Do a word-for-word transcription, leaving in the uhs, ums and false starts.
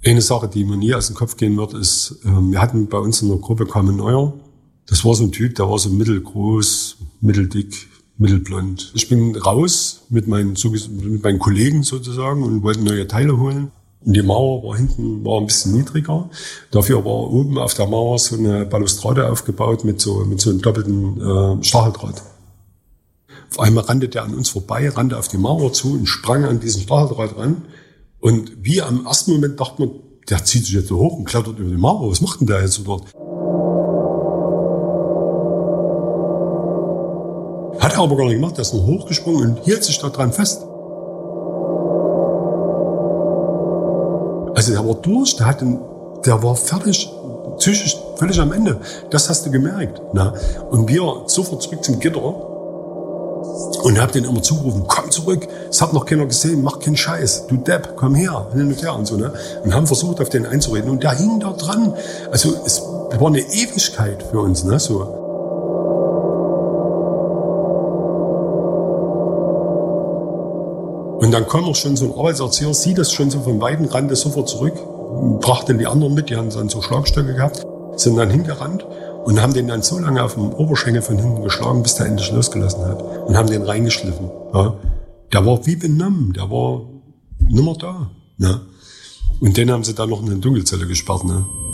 Eine Sache, die mir nie aus dem Kopf gehen wird, ist, wir hatten bei uns in der Gruppe Carmen Neuer. Das war so ein Typ, der war so mittelgroß, mitteldick, mittelblond. Ich bin raus mit meinen, mit meinen Kollegen sozusagen und wollte neue Teile holen. Und die Mauer war hinten war ein bisschen niedriger. Dafür war oben auf der Mauer so eine Balustrade aufgebaut mit so, mit so einem doppelten äh, Stacheldraht. Auf einmal rannte der an uns vorbei, rannte auf die Mauer zu und sprang an diesen Stacheldraht ran. Und wie am ersten Moment dachte man, der zieht sich jetzt so hoch und klettert über die Mauer. Was macht denn der jetzt so dort? Hat er aber gar nicht gemacht. Der ist noch hochgesprungen und hielt sich da dran fest. Also der war durch, der, hat den, der war fertig, psychisch völlig am Ende. Das hast du gemerkt. Na? Und wir sofort zurück zum Gitter. Und hab den immer zugerufen, komm zurück, es hat noch keiner gesehen, mach keinen Scheiß, du Depp, komm her, hin und her und so, ne? Und haben versucht, auf den einzureden und der hing da dran. Also es war eine Ewigkeit für uns, ne? So. Und dann kam auch schon so ein Arbeitserzieher, sieht das schon so von Weitem, rannte sofort zurück, brachte die anderen mit, die haben dann so Schlagstöcke gehabt, sind dann hingerannt. Und haben den dann so lange auf dem Oberschenkel von hinten geschlagen, bis der endlich losgelassen hat. Und haben den reingeschliffen. Ja. Der war wie benommen, der war nimmer da. Ne? Und den haben sie dann noch in eine Dunkelzelle gesperrt. Ne?